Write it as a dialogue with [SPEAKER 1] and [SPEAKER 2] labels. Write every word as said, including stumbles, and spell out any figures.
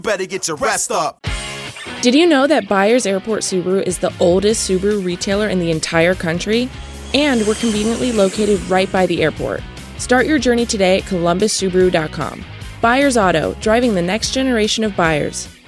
[SPEAKER 1] Better get your rest up.
[SPEAKER 2] Did you know that Byers Airport Subaru is the oldest Subaru retailer in the entire country? And we're conveniently located right by the airport. Start your journey today at columbus subaru dot com. Byers Auto, driving the next generation of buyers.